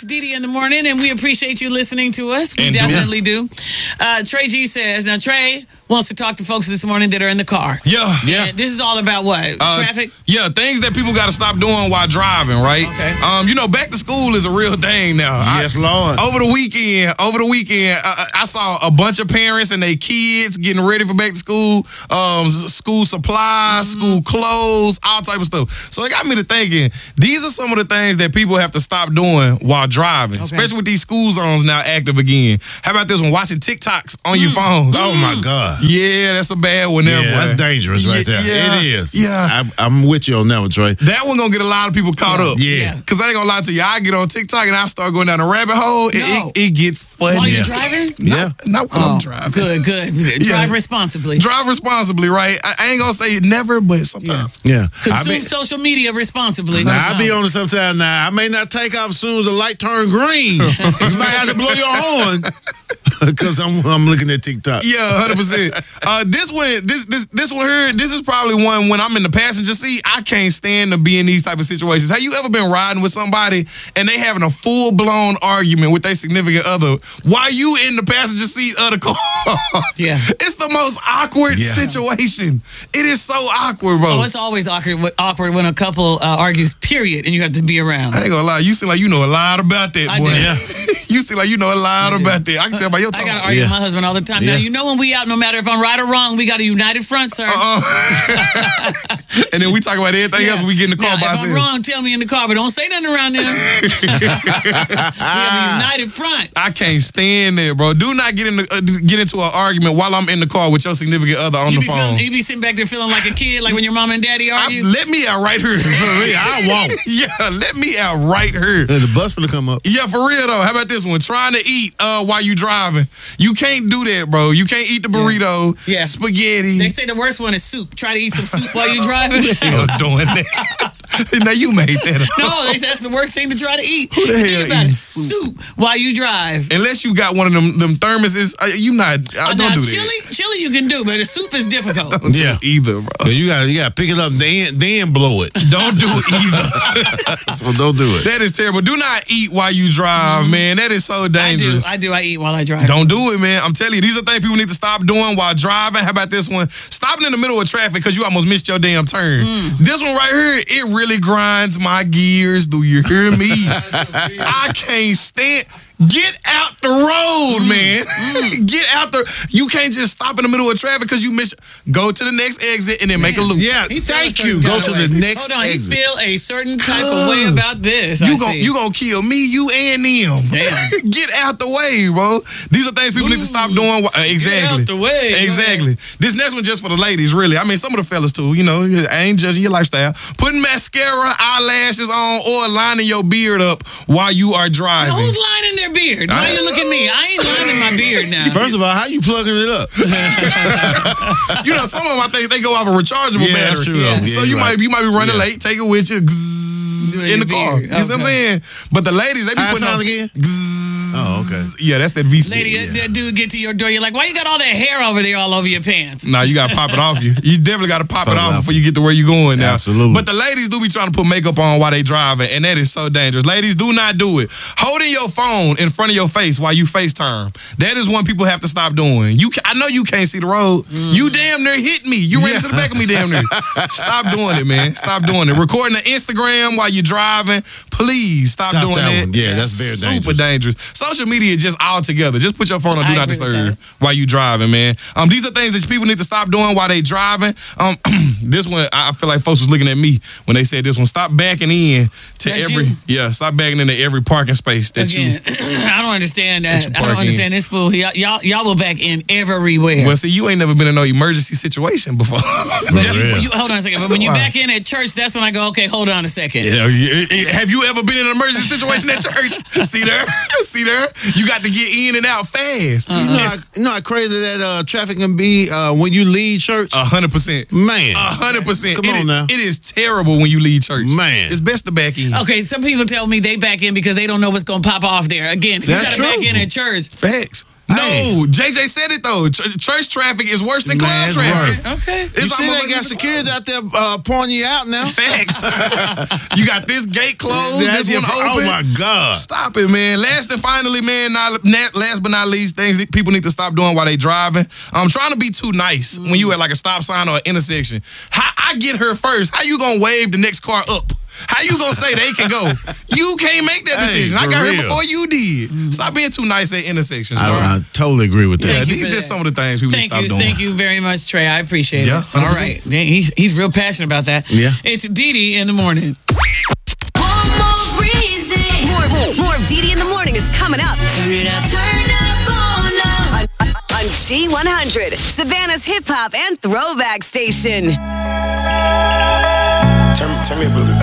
Didi in the morning, and we appreciate you listening to us. We definitely do. Trey G says, now Trey wants to talk to folks this morning that are in the car. Yeah. And this is all about what? Traffic? Yeah, things that people got to stop doing while driving, right? Okay. Back to school is a real thing now. Yes, Lord. Over the weekend, I saw a bunch of parents and their kids getting ready for back to school, school supplies, school clothes, all type of stuff. So it got me to thinking, these are some of the things that people have to stop doing while driving, especially with these school zones now active again. How about this one? Watching TikToks on your phone. Oh, my God. Yeah, that's a bad one there, boy. That's dangerous right there. Yeah, it is. Yeah. I'm with you on that one, Trey. That one gonna get a lot of people caught up. Yeah. Because I ain't gonna lie to you, I get on TikTok and I start going down a rabbit hole. It gets funny. While you're driving? Not while I'm driving. Good. Drive responsibly. Drive responsibly, right? I ain't gonna say never, but sometimes. Yeah. Consume social media responsibly. Now, I be on it sometimes now. I may not take off as soon as the light turn green. You might have to blow your horn because I'm looking at TikTok. Yeah, 100%. This one here, this is probably one when I'm in the passenger seat, I can't stand to be in these type of situations. Have you ever been riding with somebody and they having a full-blown argument with their significant other while you in the passenger seat of the car? Yeah. It's the most awkward situation. It is so awkward, bro. Oh, it's always awkward when a couple argues, period, and you have to be around. I ain't gonna lie, you seem like you know a lot about that, boy. do. Yeah. You seem like you know a lot about that. I can tell by your I tone. gotta argue with my husband all the time. Now, you know when we out, no matter if I'm right or wrong, we got a united front, sir. And then we talk about everything else when we get in the car by if ourselves. I'm wrong, tell me in the car, but don't say nothing around them. We have a united front. I can't stand that, bro. Do not get into an argument while I'm in the car with your significant other on the phone. You be sitting back there feeling like a kid, like when your mom and daddy argue. Let me out right here. I won't. Yeah, let me out right here. There's a bus finna come up. Yeah, for real though. How about this one? Trying to eat while you driving. You can't do that, bro. You can't eat the burrito, spaghetti. They say the worst one is soup. Try to eat some soup while you're driving. Who the hell doing that? Now you made that up. No, they say that's the worst thing to try to eat. Who the hell eats soup while you drive? Unless you got one of them thermoses, you not. Don't do that. Chili you can do, but the soup is difficult. Don't do either, bro. You gotta pick it up then blow it. Don't do it either. So don't do it. That is terrible. Do not eat while you drive, man. That is so dangerous. I eat while I drive. Don't do it, man. I'm telling you, these are things people need to stop doing while driving. How about this one? Stopping in the middle of traffic because you almost missed your damn turn. This one right here, it really grinds my gears. Do you hear me? I can't stand. Get out the road, man. Get out the. You can't just stop in the middle of traffic because you miss. Go to the next exit and then make a loop. Yeah, thank you. Go to the next Hold on, exit. You feel a certain type of way about this. You gonna kill me, you and them. Damn. Get out the way, bro. These are things people need to stop doing. Exactly. Get out the way. Exactly. This next one just for the ladies, really. I mean, some of the fellas too. You know, I ain't judging your lifestyle. Putting mascara, eyelashes on, or lining your beard up while you are driving. Now, who's lining their beard? Why you look at me? I ain't lining my beard now. First of all, how you plugging it up? You know, some of them I think they go off a rechargeable battery. That's true. Yeah. So you might be running late. Take it with you. In the car. You see what I'm saying? But the ladies, they be putting on again. Oh, okay. Yeah, that's that V6. Lady, that dude get to your door. You're like, why you got all that hair over there all over your pants? Nah, you gotta pop it off you. You definitely gotta pop it off before you get to where you going now. Absolutely. But the ladies do be trying to put makeup on while they driving, and that is so dangerous. Ladies, do not do it. Holding your phone in front of your face while you FaceTime. That is one people have to stop doing. I know you can't see the road. You damn near hit me. You ran to the back of me damn near. Stop doing it, man. Stop doing it. Recording an Instagram while you're driving. Please stop doing that. One. Yeah, that's very dangerous. Super dangerous. Social media just all together. Just put your phone on Do Not Disturb while you driving, man. These are things that people need to stop doing while they driving. This one, I feel like folks was looking at me when they said this one. Stop backing in to stop backing into every parking space that you. I don't understand that. I don't understand this fool. Y'all will back in everywhere. Well, see, you ain't never been in no emergency situation before. Hold on a second. But when you back in at church, that's when I go, okay, hold on a second. Yeah, have you ever been in an emergency situation at church? See there? You got to get in and out fast. You know how crazy that traffic can be when you leave church? 100%. Man. 100%. Come on now. It is terrible when you leave church. Man. It's best to back in. Okay, some people tell me they back in because they don't know what's going to pop off there. Again, if you got to back in at church. Facts. No, JJ said it though. Church traffic is worse than club traffic. Okay. You see they got security out there pointing you out now? Facts. You got this gate closed, this one open. Oh my God. Stop it, man. Last and finally, man, last but not least, things that people need to stop doing while they driving. I'm trying to be too nice when you at like a stop sign or an intersection. I get her first. How you gonna wave the next car up? How you gonna say they can go? You can't make that decision. I got her before you did. Stop being too nice at intersections. I totally agree with that. Yeah, these are just some of the things people need to stop doing. Thank you very much, Trey. I appreciate it. 100%. All right. He's real passionate about that. Yeah. It's Dee in the morning. One more reason. More of Dee in the morning is coming up. Turn it up on G100, Savannah's hip hop and throwback station. Turn me up a little bit.